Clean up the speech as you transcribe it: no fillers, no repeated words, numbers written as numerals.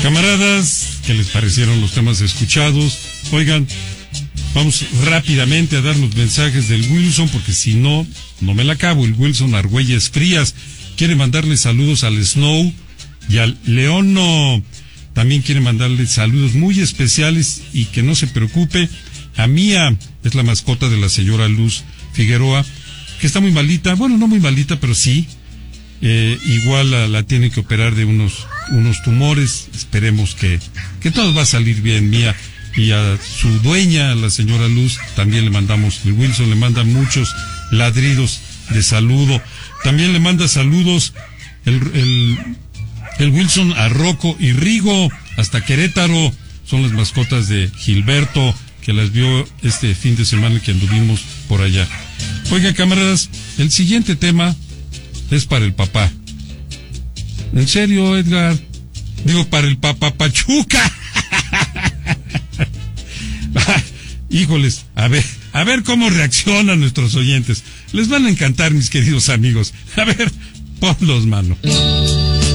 Camaradas, ¿qué les parecieron los temas escuchados? Oigan, vamos rápidamente a dar los mensajes del Wilson, porque si no, no me la acabo. El Wilson Argüelles Frías quiere mandarle saludos al Snow y al Leono. También quiere mandarle saludos muy especiales y que no se preocupe. A Mía, es la mascota de la señora Luz Figueroa, que está muy malita. Bueno, no muy malita, pero sí. Igual la tiene que operar de unos tumores. Esperemos que todo va a salir bien, Mía. Y a su dueña, a la señora Luz, también le mandamos, el Wilson le manda muchos ladridos de saludo. También le manda saludos el Wilson a Rocco y Rigo, hasta Querétaro. Son las mascotas de Gilberto, que las vio este fin de semana que anduvimos por allá. Oiga, camaradas, el siguiente tema es para el papá. ¿En serio, Edgar? Digo, para el papá Pachuca. Híjoles, a ver cómo reaccionan nuestros oyentes. Les van a encantar, mis queridos amigos. A ver, ponlos, mano.